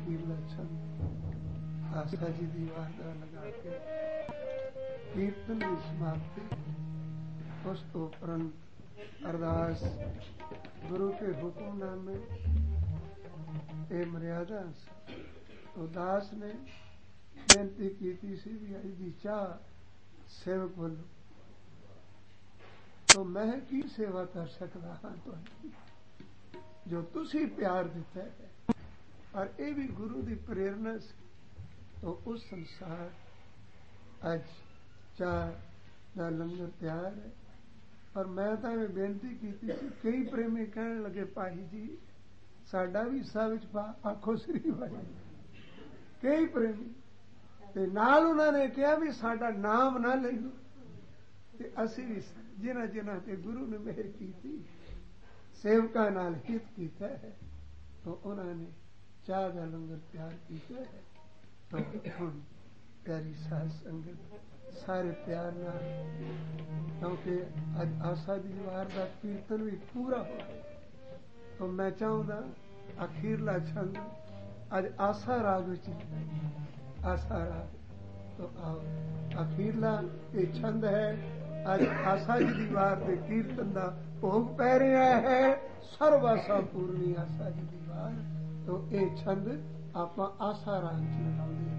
ਅਖੀਰਲਾ ਛੰਦ ਆਸਾ ਜੀ ਦੀ ਵਾਰ ਦਾ ਲਗਾ ਕੇ ਕੀਰਤਨ ਦੀ ਸਮਾਪਤੀ। ਉਸ ਤੋਂ ਉਪਰੰਤ ਅਰਦਾਸ ਗੁਰੂ ਕੇ ਹੁਕਮਨਾਮੇ ਇਹ ਮਰਿਆਦਾ ਉਦਾਸ ਨੇ ਬੇਨਤੀ ਕੀਤੀ ਸੀ ਵੀ ਅੱਜ ਦੀ ਚਾਹ ਸੇਵਕ ਵੱਲੋਂ तो मैं की सेवा कर सकता हाँ तुहाडी जो तुसी प्यार दिता है पर यह भी गुरु की प्रेरणा से तो उस संसार अज चाह का लंगर तैयार है। पर मैं तो ये बेनती की थी कई प्रेमी कहने लगे भाई जी साडा भी हिस्सा विच पा आखो श्री भाई कई प्रेमी ते नाल उन्होंने कहा भी साडा नाम ना ले लो ते असी भी जिन्हां जिन्हां ते गुरु ने मेहर की थी सेवकां नाल हित कीता है तो उन्होंने चाह का लंगर तैयार किया है। तो हुण प्यारी साध संगत सारे प्यार नाल क्योंकि अज आसा दी वार दा कीर्तन भी पूरा हो गया तो मैं चाहूँगा अखीरला छंद अज आसा राग विच आसा राग तो आओ अखीरला ये छंद है अज आसा जी दी वार दे कीर्तन दा भोग पै रहा है सर्व आसा पूर्णी आसा जी दी वार तो ये छंद आपां आसा राग च लगाउंदे